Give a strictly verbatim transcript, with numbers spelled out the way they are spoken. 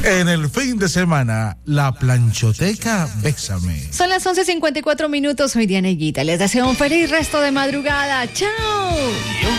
En el fin de semana, la planchoteca Bésame. Son las once cincuenta y cuatro minutos. Soy Diana Higuita. Les deseo un feliz resto de madrugada. ¡Chao!